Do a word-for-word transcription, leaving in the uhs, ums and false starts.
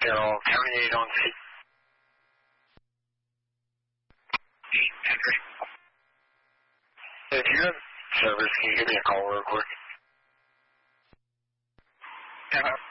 Daryl, terminate on C. If you're in service, can you give me a call real quick? Yeah.